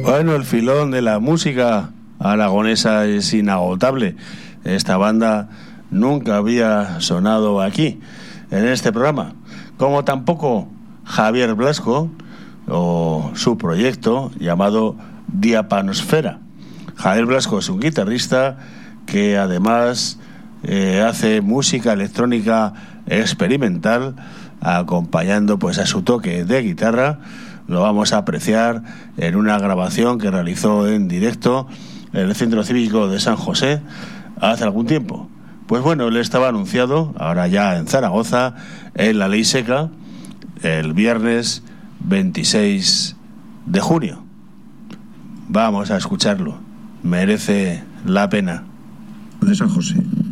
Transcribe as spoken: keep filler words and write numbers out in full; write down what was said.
Bueno, el filón de la música aragonesa es inagotable. Esta banda nunca había sonado aquí, en este programa. Como tampoco Javier Blasco o su proyecto llamado Diapanosfera. Javier Blasco es un guitarrista que además eh, hace música electrónica experimental, acompañando pues a su toque de guitarra. Lo vamos a apreciar en una grabación que realizó en directo en el Centro Cívico de San José hace algún tiempo. Pues bueno, él estaba anunciado, ahora ya en Zaragoza, en La Ley Seca, el viernes veintiséis de junio. Vamos a escucharlo, merece la pena. De San José.